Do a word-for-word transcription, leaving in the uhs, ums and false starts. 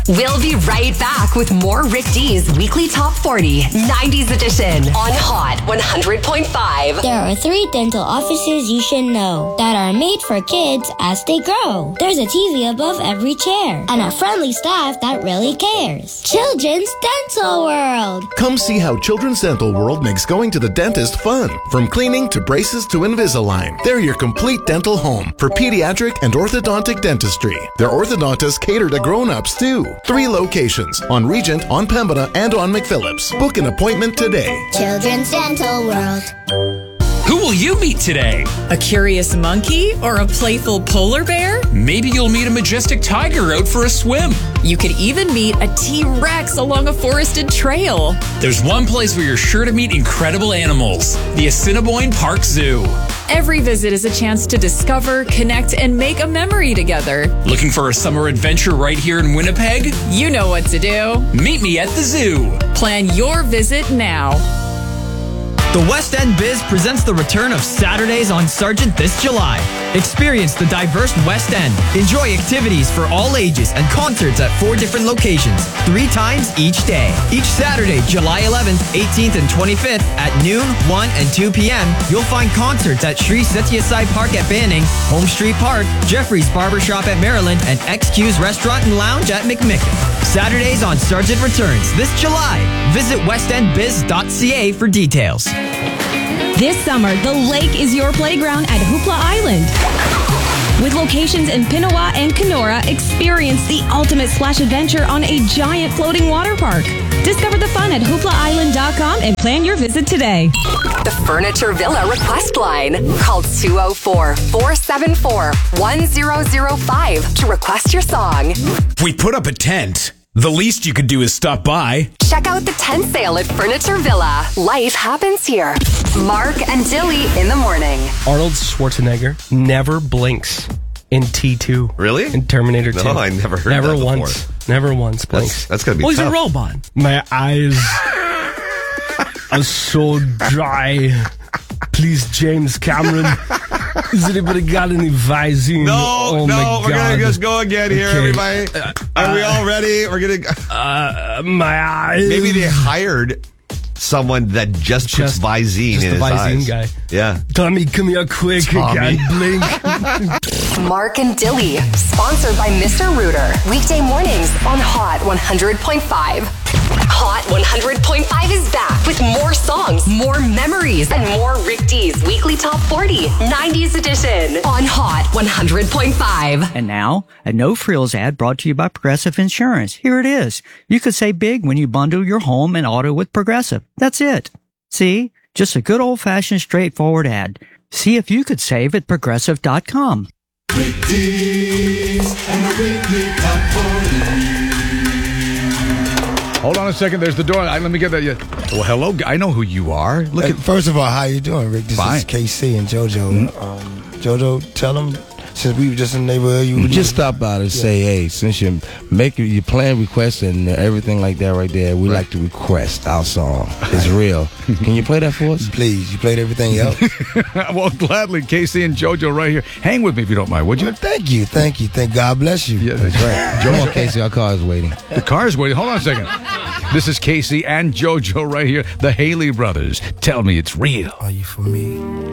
We'll be right back with more Rick D's Weekly Top forty, nineties edition on Hot one hundred point five. There are three dental offices you should know that are made for kids as they grow. There's a T V above every chair and a friendly staff that really cares. Children's Dental World. Come see how Children's Dental World makes going to the dentist fun. From cleaning to braces to Invisalign, they're your complete dental home for pediatric and orthodontic dentistry. Their orthodontists cater to grown-ups too. Three locations, on Regent, on Pembina, and on McPhillips. Book an appointment today. Children's Dental World. Who will you meet today? A curious monkey or a playful polar bear? Maybe you'll meet a majestic tiger out for a swim. You could even meet a T-Rex along a forested trail. There's one place where you're sure to meet incredible animals, the Assiniboine Park Zoo. Every visit is a chance to discover, connect, and make a memory together. Looking for a summer adventure right here in Winnipeg? You know what to do. Meet me at the zoo. Plan your visit now. The West End Biz presents the return of Saturdays on Sargent this July. Experience the diverse West End. Enjoy activities for all ages and concerts at four different locations, three times each day. Each Saturday, July eleventh, eighteenth, and twenty-fifth at noon, one, and two p.m., you'll find concerts at Sri Satyasai Park at Banning, Home Street Park, Jeffrey's Barbershop at Maryland, and X Q's Restaurant and Lounge at McMicken. Saturdays on Sargent returns this July. Visit west end biz dot c a for details. This summer, the lake is your playground at Hoopla Island. With locations in Pinawa and Kenora, experience the ultimate splash adventure on a giant floating water park. Discover the fun at hoopla island dot com and plan your visit today. The Furniture Villa request line. Call two oh four, four seven four, one oh oh five to request your song. We put up a tent. The least you could do is stop by. Check out the tent sale at Furniture Villa. Life happens here. Mark and Dilly in the morning. Arnold Schwarzenegger never blinks in T two. Really? In Terminator two. No, I never heard never that once. before. Never once blinks. That's, that's going to be well, tough. he's a robot. My eyes are so dry. Please, James Cameron. Has anybody got any Visine? No, oh no, my we're God. going to just go again here, Okay. everybody. Uh, Are we uh, all ready? We're going to... Uh, my eyes. Maybe they hired someone that just, Just- puts Visine just in the his Visine eyes. guy. Yeah. Tommy, come here quick. Tommy. I can't blink. Mark and Dilly, sponsored by Mister Rooter. Weekday mornings on Hot one hundred point five. Hot one hundred point five is back with more songs, more memories, and more Rick D's Weekly Top forty, nineties edition on Hot one hundred point five. And now, a no frills ad brought to you by Progressive Insurance. Here it is. You could save big when you bundle your home and auto with Progressive. That's it. See? Just a good old-fashioned straightforward ad. See if you could save at progressive dot com. Rick D's and the Weekly Top forty. Hold on a second. There's the door. I, let me get that. Yeah. Well, hello. I know who you are. Look Hey, at. first of all, how you doing, Rick? This Fine. is K C and JoJo. Mm-hmm. Um, JoJo, tell them, since we were just in the neighborhood, you We just stop by to say, hey, since you're making your plan requests and everything like that right there, we like to request our song. It's real. Can you play that for us? Please. You played everything else. Well, gladly, Casey and JoJo right here. Hang with me if you don't mind, would you? Well, thank you. Thank you. Thank God bless you. Yeah, that's right. Come on, Casey, our car is waiting. The car is waiting. Hold on a second. This is Casey and JoJo right here, the Haley Brothers. Tell me it's real. Are you for me?